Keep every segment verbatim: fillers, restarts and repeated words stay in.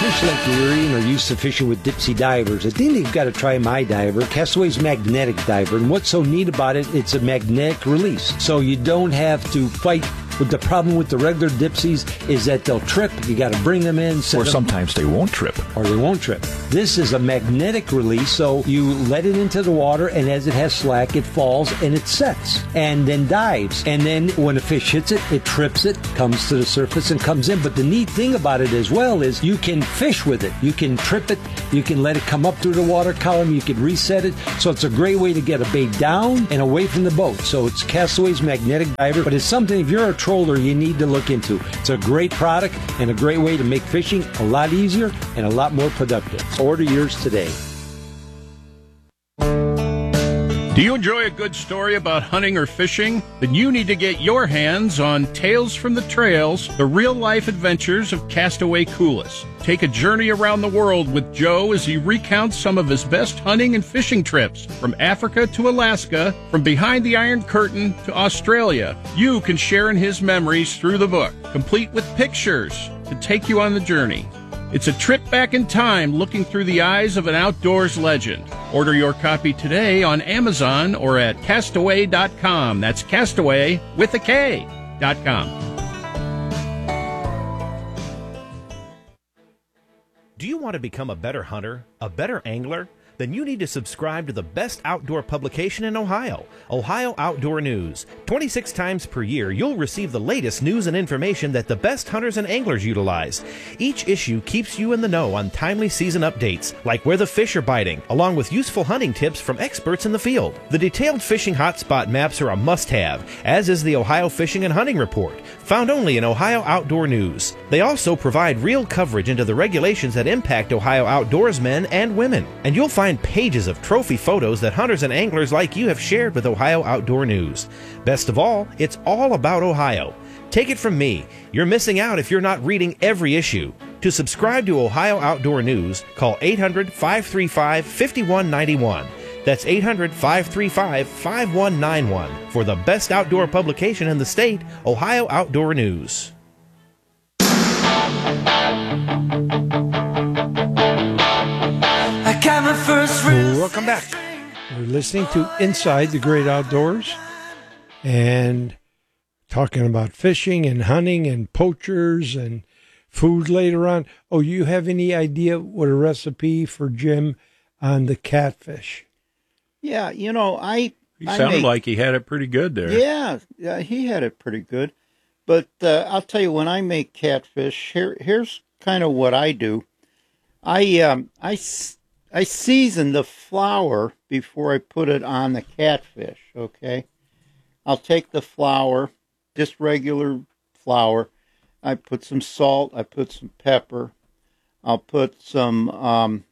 fish like the Erie are used to fishing with Dipsy divers, I think you've got to try my diver, Castaway's magnetic diver. And what's so neat about it, it's a magnetic release. So you don't have to fight. But the problem with the regular Dipsies is that they'll trip. You got to bring them in. Or them, sometimes they won't trip. Or they won't trip. This is a magnetic release, so you let it into the water, and as it has slack, it falls and it sets and then dives. And then when a fish hits it, it trips it, comes to the surface, and comes in. But the neat thing about it as well is you can fish with it. You can trip it. You can let it come up through the water column. You can reset it. So it's a great way to get a bait down and away from the boat. So it's Castaway's magnetic diver, but it's something, if you're a troller, you need to look into. It's a great product and a great way to make fishing a lot easier and a lot more productive. Order yours today. Do you enjoy a good story about hunting or fishing? Then you need to get your hands on Tales from the Trails, the real-life adventures of Castaway Coulis. Take a journey around the world with Joe as he recounts some of his best hunting and fishing trips, from Africa to Alaska, from behind the Iron Curtain to Australia. You can share in his memories through the book, complete with pictures to take you on the journey. It's a trip back in time looking through the eyes of an outdoors legend. Order your copy today on Amazon or at castaway dot com. That's Castaway with a K dot com. Do you want to become a better hunter, a better angler? Then you need to subscribe to the best outdoor publication in Ohio, Ohio Outdoor News. twenty-six times per year, you'll receive the latest news and information that the best hunters and anglers utilize. Each issue keeps you in the know on timely season updates, like where the fish are biting, along with useful hunting tips from experts in the field. The detailed fishing hotspot maps are a must-have, as is the Ohio Fishing and Hunting Report, found only in Ohio Outdoor News. They also provide real coverage into the regulations that impact Ohio outdoorsmen and women, and you'll find pages of trophy photos that hunters and anglers like you have shared with Ohio Outdoor News. Best of all, it's all about Ohio. Take it from me, you're missing out if you're not reading every issue. To subscribe to Ohio Outdoor News, call eight hundred, five three five, five one nine one. That's eight hundred, five three five, five one nine one for the best outdoor publication in the state, Ohio Outdoor News. Welcome back. We're listening to Inside the Great Outdoors and talking about fishing and hunting and poachers and food later on. Oh, you have any idea what a recipe for Jim on the catfish? Yeah, you know, I... He I sounded make, like he had it pretty good there. Yeah, yeah, he had it pretty good. But uh, I'll tell you, when I make catfish, here, here's kind of what I do. I, um, I, I season the flour before I put it on the catfish, okay? I'll take the flour, just regular flour. I put some salt. I put some pepper. I'll put some um,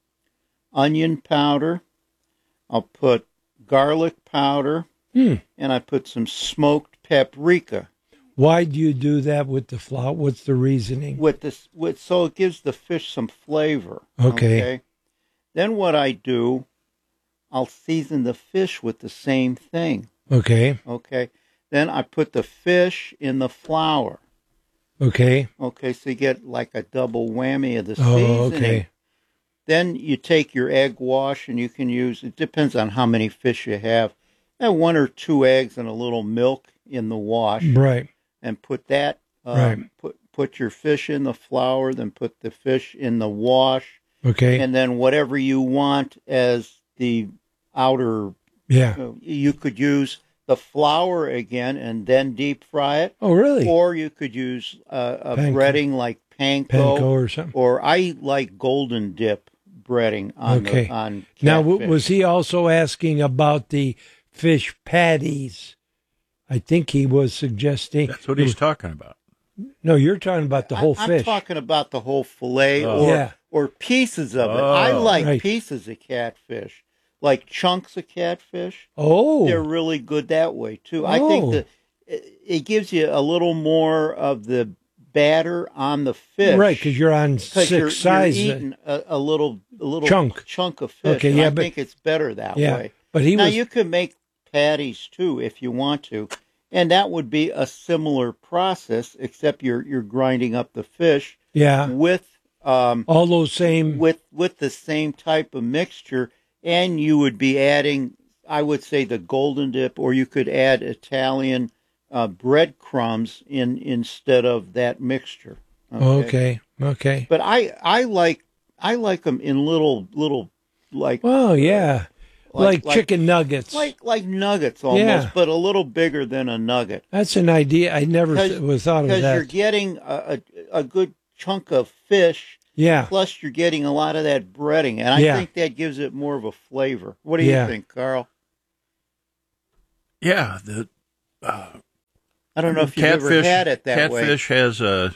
onion powder. I'll put garlic powder, hmm. and I put some smoked paprika. Why do you do that with the flour? What's the reasoning? With this, with so it gives the fish some flavor. Okay. okay. Then what I do, I'll season the fish with the same thing. Okay. Okay. Then I put the fish in the flour. Okay. Okay, so you get like a double whammy of the Oh, seasoning. okay. Then you take your egg wash, and you can use, it depends on how many fish you have, have one or two eggs and a little milk in the wash. Right. And put that, um, Right. put put your fish in the flour, then put the fish in the wash. Okay. And then whatever you want as the outer, Yeah. uh, you could use the flour again and then deep fry it. Oh, really? Or you could use uh, a Panko. breading like panko, Panko or something. or I like golden dip breading on Okay. the, on catfish. Now, w- was he also asking about the fish patties? I think he was suggesting. That's what he's talking about. No, you're talking about the whole I, I'm fish. talking about the whole fillet Oh. or Yeah. or pieces of it. Oh. I like Right. pieces of catfish, like chunks of catfish. Oh. They're really good that way too. I Oh. think that it, it gives you a little more of the batter on the fish, Right, because you're on 'Cause six you're, size. you're eating a, a little a little Chunk. chunk of fish. Okay, and yeah, I but- think it's better that yeah, way. but he now was. you could make patties too if you want to, and that would be a similar process, except you're you're grinding up the fish Yeah. with um, All those same. with with the same type of mixture, and you would be adding, I would say, the golden dip, or you could add Italian uh, breadcrumbs in instead of that mixture. Okay. Okay. But I I like I like them in little little like Oh yeah, like, like- chicken nuggets. like like nuggets almost, Yeah. but a little bigger than a nugget. That's an idea. I never th- was thought of Because that. you're getting a, a a good chunk of fish. Yeah. Plus, you're getting a lot of that breading, and I Yeah. think that gives it more of a flavor. What do Yeah. you think, Carl? Yeah, the I don't know if you've catfish ever had it that way. catfish has a,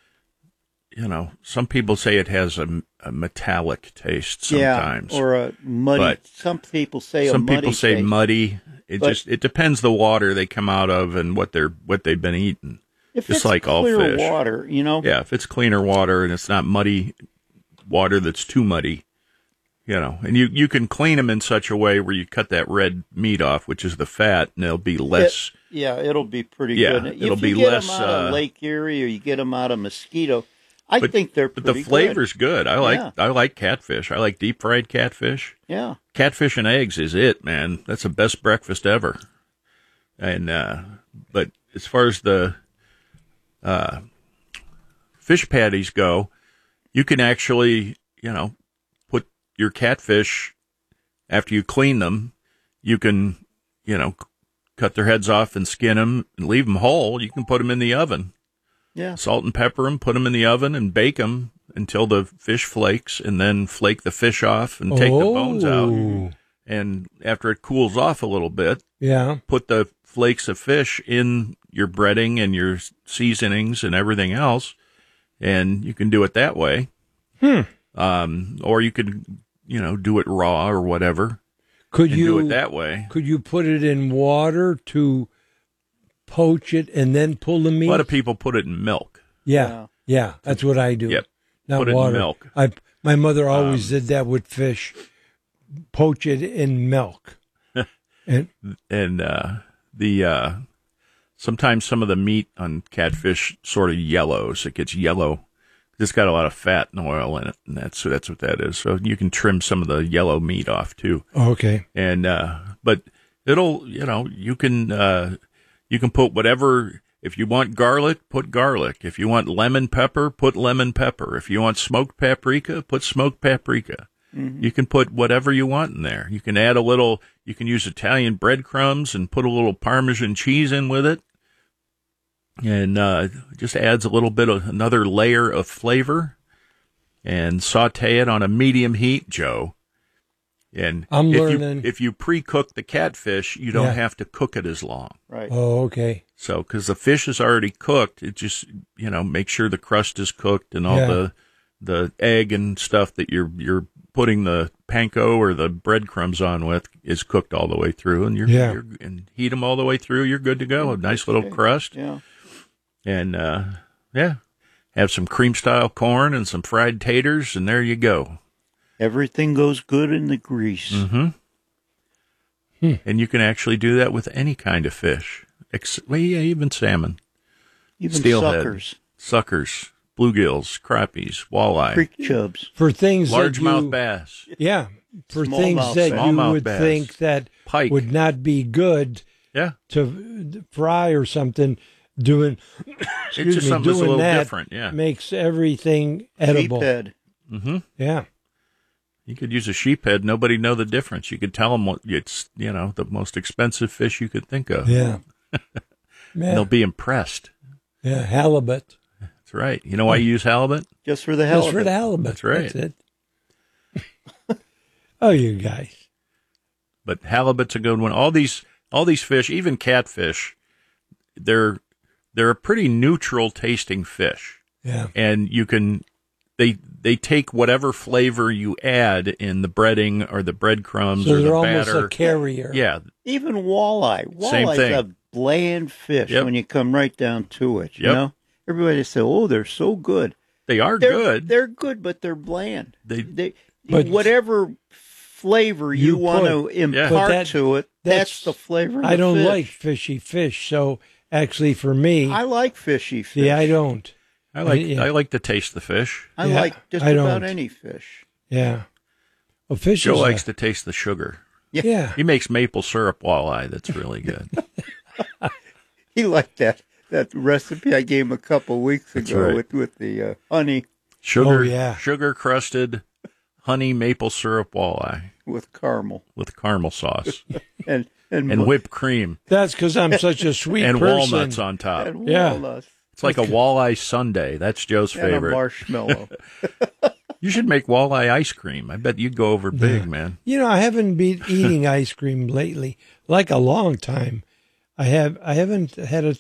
you know, some people say it has a, a metallic taste sometimes. Yeah, or a muddy. But some people say a some muddy people say taste. muddy. It But- just it depends the water they come out of and what they're what they've been eating. If just it's like all clear fish. water, you know. Yeah, if it's cleaner water and it's not muddy water that's too muddy, you know, and you, you can clean them in such a way where you cut that red meat off, which is the fat, and it'll be less. It- yeah, it'll be pretty Yeah, good. it'll if be you get less, them out of uh, Lake Erie or you get them out of Mosquito, I but, think they're but pretty the flavor's good. I like Yeah. I like catfish. I like deep fried catfish. good. Yeah. Catfish and eggs is it, man. That's the best breakfast ever. And uh, but as far as the uh, fish patties go, you can actually, you know, put your catfish after you clean them. You can, you know, c- cut their heads off and skin them and leave them whole. You can put them in the oven, Yeah. salt and pepper them, put them in the oven and bake them until the fish flakes, and then flake the fish off and take the bones out. Oh. And after it cools off a little bit, Yeah. put the flakes of fish in your breading and your seasonings and everything else, and you can do it that way. Hmm. Um, or you could, you know, do it raw or whatever, Could and you do it that way. Could you put it in water to poach it and then pull the meat? A lot of people put it in milk. yeah, Yeah. yeah, that's what I do. Yep. Not Put it in water. milk. I my mother always Um, did that with fish. Poach it in milk. and And uh, the uh, sometimes some of the meat on catfish sort of yellows. It gets yellow. It's got a lot of fat and oil in it, and that's that's what that is. So you can trim some of the yellow meat off too. okay. And uh but it'll, you know, you can uh you can put whatever. If you want garlic, put garlic. If you want lemon pepper, put lemon pepper. If you want smoked paprika, put smoked paprika. Mm-hmm. You can put whatever you want in there. You can add a little, you can use Italian breadcrumbs and put a little Parmesan cheese in with it. And uh just adds a little bit of another layer of flavor. And saute it on a medium heat, Joe. And I'm if learning. You, if you pre-cook the catfish, you don't Yeah. have to cook it as long. Right. Oh, okay. So, because the fish is already cooked, it just, you know, make sure the crust is cooked and all Yeah. the the egg and stuff that you're you're putting the panko or the breadcrumbs on with is cooked all the way through, and you're, Yeah. you're and heat them all the way through. You're good to go. A nice little Okay. crust, Yeah. and uh, yeah, have some cream style corn and some fried taters, and there you go. Everything goes good in the grease. Mm-hmm. Hmm. And you can actually do that with any kind of fish. Ex- well, yeah, even salmon, Even steelhead, suckers, suckers, bluegills, crappies, walleye, creek chubs. For things that largemouth you, bass, yeah, for Smallmouth things bass. that you Smallmouth would bass. think that pike. would not be good Yeah, to fry or something, doing it's excuse just me, something that's a doing little that different. Yeah. makes everything edible. Sheephead. Mm-hmm. Yeah. You could use a sheephead. Nobody know the difference. You could tell them what it's, you know, the most expensive fish you could think of. Yeah. And Yeah. they'll be impressed. Yeah. Halibut. That's right. You know why you use halibut? Just for the hell Just of for it. the halibut. That's right. That's it. Oh, you guys. But halibut's a good one. All these, all these fish, even catfish, they're they're a pretty neutral tasting fish, Yeah. and you can they they take whatever flavor you add in the breading or the breadcrumbs So or they're the almost batter. a carrier. Yeah, Even walleye. Same Walleye's thing. a bland fish Yep. when you come right down to it. You Yep. know, everybody say, "Oh, they're so good." they are They're good. They're good, but they're bland. They- they But- whatever flavor you, You want to put- impart But that- to it, that's- that's, the flavor. Of I the don't fish. like fishy fish. So actually, for me, I like fishy fish. see, I don't. I like Yeah. I like to taste the fish. I Yeah, like just I about don't. any fish. Yeah. Well, fish Joe is likes a, to taste the sugar. yeah. He makes maple syrup walleye that's really good. He liked that that recipe I gave him a couple weeks That's ago right. with with the uh, honey Sugar, Oh, yeah. sugar crusted honey maple syrup walleye with caramel with caramel sauce and and, and mu- whipped cream That's because I'm such a sweet and person. walnuts on top. and Yeah. walnuts It's like a walleye sundae. That's Joe's and a favorite. marshmallow. You should make walleye ice cream. I bet you'd go over big, man. You know, I haven't been eating ice cream lately, like a long time. I have. I haven't had a